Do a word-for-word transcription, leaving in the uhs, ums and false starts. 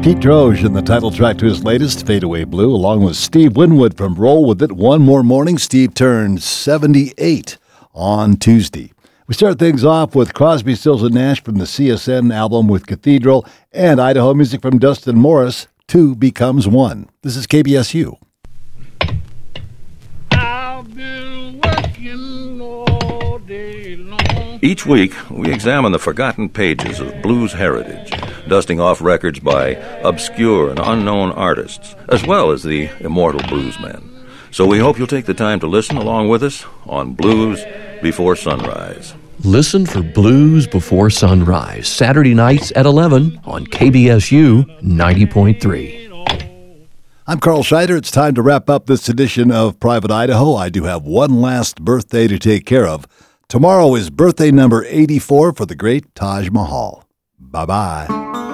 Pete Droge in the title track to his latest, Fadeaway Blue, along with Steve Winwood from Roll With It. One more morning. Steve turned seventy-eight on Tuesday. We start things off with Crosby, Stills and Nash from the C S N album with Cathedral, and Idaho music from Dustin Morris, Two Becomes One. This is K B S U. I've been working all day long. Each week, we examine the forgotten pages of blues heritage, dusting off records by obscure and unknown artists, as well as the immortal bluesmen. So we hope you'll take the time to listen along with us on Blues Before Sunrise. Listen for Blues Before Sunrise, Saturday nights at eleven on K B S U ninety point three. I'm Carl Scheider. It's time to wrap up this edition of Private Idaho. I do have one last birthday to take care of. Tomorrow is birthday number eighty-four for the great Taj Mahal. Bye-bye.